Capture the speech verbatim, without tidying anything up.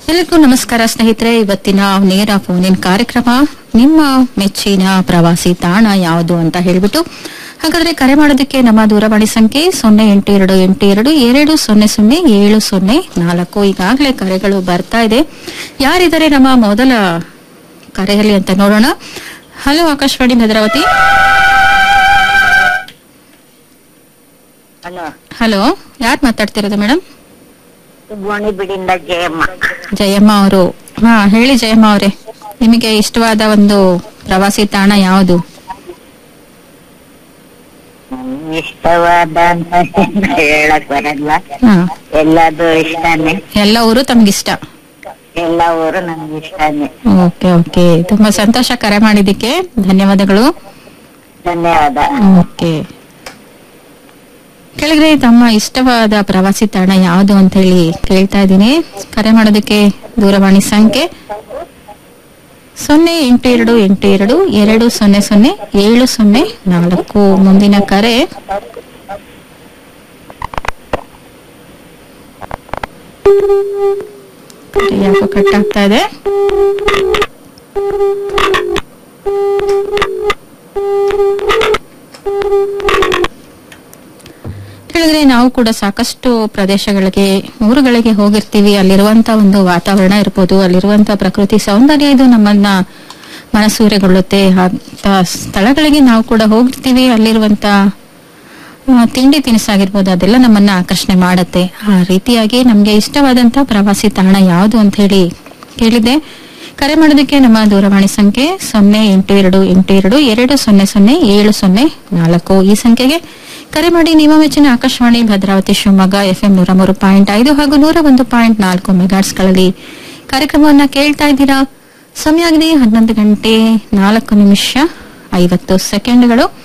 ಎಲ್ಲರಿಗೂ ನಮಸ್ಕಾರ ಸ್ನೇಹಿತರೆ. ಇವತ್ತಿನ ನೇರ ಫೋನ್ ಇನ್ ಕಾರ್ಯಕ್ರಮ ನಿಮ್ಮ ಮೆಚ್ಚಿನ ಪ್ರವಾಸಿ ತಾಣ ಯಾವುದು ಅಂತ ಹೇಳ್ಬಿಟ್ಟು, ಹಾಗಾದ್ರೆ ಕರೆ ಮಾಡೋದಕ್ಕೆ ನಮ್ಮ ದೂರವಾಣಿ ಸಂಖ್ಯೆ ಸೊನ್ನೆ ಎಂಟು ಎರಡು ಎಂಟು ಎರಡು ಎರಡು ಸೊನ್ನೆ ಸೊನ್ನೆ ಏಳು ಸೊನ್ನೆ ನಾಲ್ಕು. ಈಗಾಗಲೇ ಕರೆಗಳು ಬರ್ತಾ ಇದೆ. ಯಾರಿದ್ದಾರೆ ನಮ್ಮ ಮೊದಲ ಕರೆಯಲ್ಲಿ ಅಂತ ನೋಡೋಣ. Hello, Akashvani Bhadravati. Hello hello, ಯಾರು ಮಾತಾಡ್ತಿರೋದು ಮೇಡಮ್? ಗೋಣಿಬೀಡಿಂದ ಜಯಮ್ಮ. ಜಯಮ್ಮ ಅವರು. ಹಾ, ಹೇಳಿ ಜಯಮ್ಮ ಅವರೇ, ನಿಮಗೆ ಇಷ್ಟವಾದ ಒಂದು ಪ್ರವಾಸಿ ತಾಣ ಯಾವುದು? ನಮ್ಗೆ ಇಷ್ಟವಾದ ಅಂತ ಹೇಳಕ್ ಬರಲ್ಲ, ಹಾ, ಎಲ್ಲದು ಇಷ್ಟನೇ, ಎಲ್ಲ ಊರು ತಮ್ಗಿಷ್ಟ. ಎಲ್ಲ ಊರು ನಮ್ಗೆ ಇಷ್ಟನೇ. ಓಕೆ ಓಕೆ, ತುಂಬಾ ಸಂತೋಷ ಕರೆ ಮಾಡಿದ್ದಕ್ಕೆ, ಧನ್ಯವಾದಗಳು. ಧನ್ಯವಾದ. ಓಕೆ, ಕೆಳಗಡೆ ತಮ್ಮ ಇಷ್ಟವಾದ ಪ್ರವಾಸಿ ತಾಣ ಯಾವುದು ಅಂತ ಹೇಳಿ ಕೇಳ್ತಾ ಇದ್ದೀನಿ. ಕರೆ ಮಾಡೋದಕ್ಕೆ ದೂರವಾಣಿ ಸಂಖ್ಯೆ ಸೊನ್ನೆ ಎಂಟು ಎರಡು ಎಂಟು ಎರಡು ಎರಡು ಸೊನ್ನೆ ಸೊನ್ನೆ ಏಳು ಸೊನ್ನೆ ನಾಲ್ಕು. ಮುಂದಿನ ಕರೆ ಯಾಕೋ ಕಟ್ ಆಗ್ತಾ ಇದೆ. ಹೇಳಿದ್ರೆ ನಾವು ಕೂಡ ಸಾಕಷ್ಟು ಪ್ರದೇಶಗಳಿಗೆ, ಊರುಗಳಿಗೆ ಹೋಗಿರ್ತೀವಿ. ಅಲ್ಲಿರುವಂತ ಒಂದು ವಾತಾವರಣ ಇರ್ಬೋದು, ಅಲ್ಲಿರುವಂತ ಪ್ರಕೃತಿ ಸೌಂದರ್ಯ ಇದು ನಮ್ಮನ್ನ ಮನಸೂರೆಗೊಳ್ಳುತ್ತೆ. ಅಂತ ಸ್ಥಳಗಳಿಗೆ ನಾವು ಕೂಡ ಹೋಗಿರ್ತೀವಿ. ಅಲ್ಲಿರುವಂತ ತಿಂಡಿ ತಿನಿಸಾಗಿರ್ಬೋದು, ಅದೆಲ್ಲ ನಮ್ಮನ್ನ ಆಕರ್ಷಣೆ ಮಾಡತ್ತೆ. ಆ ರೀತಿಯಾಗಿ ನಮ್ಗೆ ಇಷ್ಟವಾದಂತ ಪ್ರವಾಸಿ ತಾಣ ಯಾವುದು ಅಂತ ಹೇಳಿ ಕೇಳಿದೆ. ಕರೆ ಮಾಡೋದಕ್ಕೆ ನಮ್ಮ ದೂರವಾಣಿ ಸಂಖ್ಯೆ ಸೊನ್ನೆ ಎಂಟು ಎರಡು ಎಂಟು ಎರಡು ಎರಡು ಸೊನ್ನೆ ಸೊನ್ನೆ ಏಳು ಸೊನ್ನೆ ನಾಲ್ಕು. ಈ ಸಂಖ್ಯೆಗೆ ಕರೆ ಮಾಡಿ ನಿಮ್ಮ ಮೆಚ್ಚಿನ ಆಕಾಶವಾಣಿ ಭದ್ರಾವತಿ ಶಿವಮೊಗ್ಗ ಎಫ್ಎಂ ನೂರ ಮೂರು ಪಾಯಿಂಟ್ ಐದು ಹಾಗೂ ನೂರ ಒಂದು ಪಾಯಿಂಟ್ ನಾಲ್ಕು ಮೆಗಾಟ್ಸ್ಗಳಲ್ಲಿ ಕಾರ್ಯಕ್ರಮವನ್ನ ಕೇಳ್ತಾ ಇದ್ದೀರಾ. ಸಮಯ ಆಗಿದೆ ಹನ್ನೊಂದು ಗಂಟೆ ನಾಲ್ಕು ನಿಮಿಷ ಐವತ್ತು ಸೆಕೆಂಡ್ಗಳು.